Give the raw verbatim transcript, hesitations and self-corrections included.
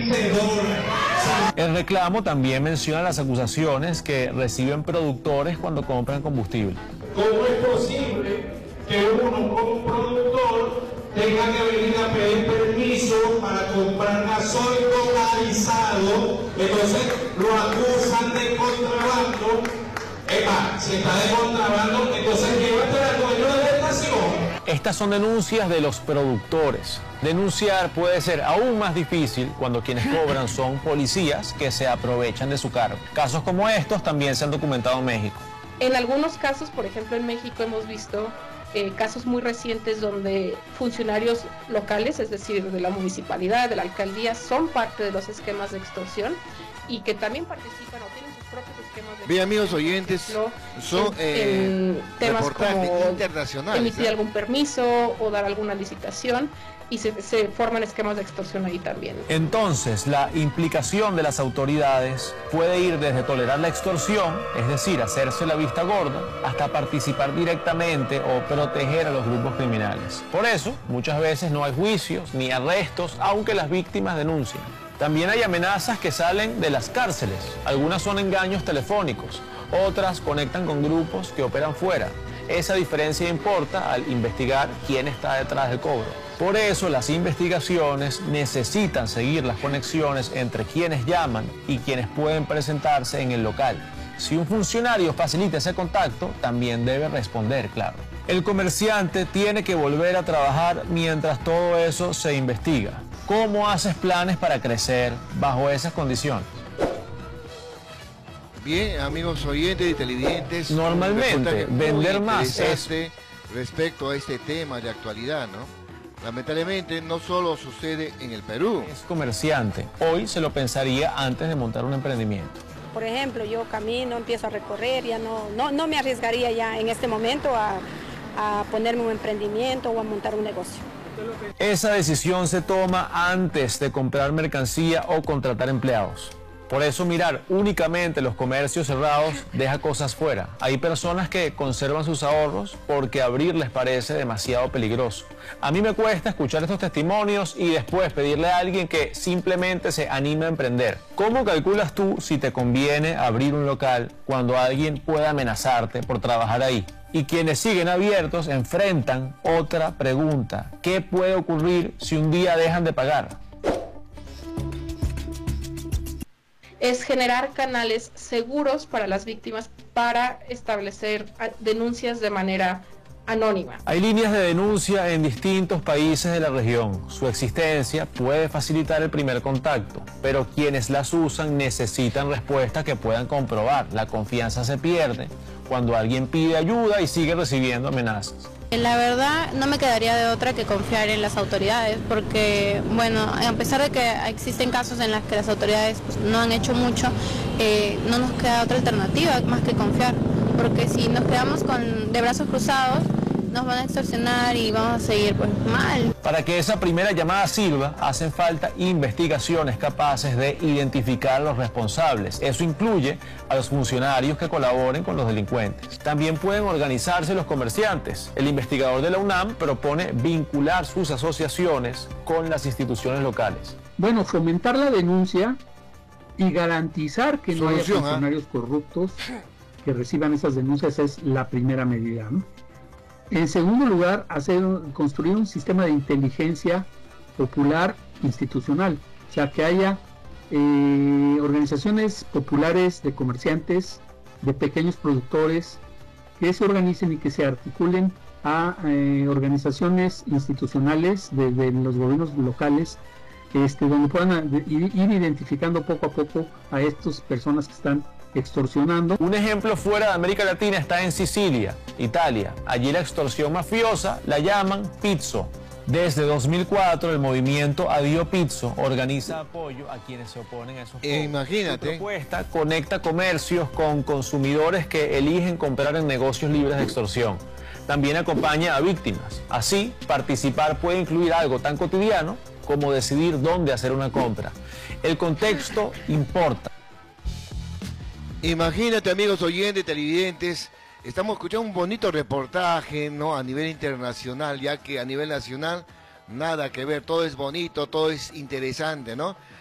vencedor. El reclamo también menciona las acusaciones que reciben productores cuando compran combustible. ¿Cómo es posible que uno como productor tenga que venir a pedir permiso para comprar gasoil localizado? Entonces lo acusan de contrabando. Epa, si está de contrabando, entonces llévate al dueño de la estación. Estas son denuncias de los productores. Denunciar puede ser aún más difícil cuando quienes cobran son policías que se aprovechan de su cargo. Casos como estos también se han documentado en México. En algunos casos, por ejemplo en México hemos visto eh, casos muy recientes donde funcionarios locales, es decir, de la municipalidad, de la alcaldía, son parte de los esquemas de extorsión y que también participan o tienen sus propios esquemas de extorsión. Bien, amigos oyentes, son en, eh, en temas como internacionales, emitir ¿eh? algún permiso o dar alguna licitación y se, se forman esquemas de extorsión ahí también. Entonces, la implicación de las autoridades puede ir desde tolerar la extorsión, es decir, hacerse la vista gorda, hasta participar directamente o proteger a los grupos criminales. Por eso, muchas veces no hay juicios ni arrestos, aunque las víctimas denuncien. También hay amenazas que salen de las cárceles. Algunas son engaños telefónicos, otras conectan con grupos que operan fuera. Esa diferencia importa al investigar quién está detrás del cobro. Por eso las investigaciones necesitan seguir las conexiones entre quienes llaman y quienes pueden presentarse en el local. Si un funcionario facilita ese contacto, también debe responder, claro. El comerciante tiene que volver a trabajar mientras todo eso se investiga. ¿Cómo haces planes para crecer bajo esas condiciones? Bien, amigos oyentes y televidentes. Normalmente, vender más es... respecto a este tema de actualidad, ¿no? Lamentablemente no solo sucede en el Perú. Es comerciante. Hoy se lo pensaría antes de montar un emprendimiento. Por ejemplo, yo camino, empiezo a recorrer, ya no, no, no me arriesgaría ya en este momento a, a ponerme un emprendimiento o a montar un negocio. Esa decisión se toma antes de comprar mercancía o contratar empleados. Por eso mirar únicamente los comercios cerrados deja cosas fuera. Hay personas que conservan sus ahorros porque abrir les parece demasiado peligroso. A mí me cuesta escuchar estos testimonios y después pedirle a alguien que simplemente se anime a emprender. ¿Cómo calculas tú si te conviene abrir un local cuando alguien puede amenazarte por trabajar ahí? Y quienes siguen abiertos enfrentan otra pregunta. ¿Qué puede ocurrir si un día dejan de pagar? Es generar canales seguros para las víctimas para establecer denuncias de manera anónima. Hay líneas de denuncia en distintos países de la región. Su existencia puede facilitar el primer contacto, pero quienes las usan necesitan respuestas que puedan comprobar. La confianza se pierde cuando alguien pide ayuda y sigue recibiendo amenazas. La verdad no me quedaría de otra que confiar en las autoridades porque, bueno, a pesar de que existen casos en los que las autoridades pues, no han hecho mucho, eh, no nos queda otra alternativa más que confiar, porque si nos quedamos con, de brazos cruzados, nos van a extorsionar y vamos a seguir pues mal. Para que esa primera llamada sirva, hacen falta investigaciones capaces de identificar a los responsables. Eso incluye a los funcionarios que colaboren con los delincuentes. También pueden organizarse los comerciantes. El investigador de la UNAM propone vincular sus asociaciones con las instituciones locales. Bueno, fomentar la denuncia y garantizar que no haya funcionarios corruptos que reciban esas denuncias es la primera medida, ¿no? En segundo lugar, hacer, construir un sistema de inteligencia popular institucional, o sea, que haya eh, organizaciones populares de comerciantes, de pequeños productores, que se organicen y que se articulen a eh, organizaciones institucionales de, de los gobiernos locales, este, donde puedan ir, ir identificando poco a poco a estas personas que están extorsionando. Un ejemplo fuera de América Latina está en Sicilia, Italia. Allí la extorsión mafiosa la llaman pizzo. Desde dos mil cuatro el movimiento Addio Pizzo organiza apoyo a quienes se oponen a esos cobros. E imagínate. Su propuesta conecta comercios con consumidores que eligen comprar en negocios libres de extorsión. También acompaña a víctimas. Así, participar puede incluir algo tan cotidiano como decidir dónde hacer una compra. El contexto importa. Imagínate, amigos oyentes, televidentes, estamos escuchando un bonito reportaje, ¿no? A nivel internacional, ya que a nivel nacional nada que ver, todo es bonito, todo es interesante, ¿no?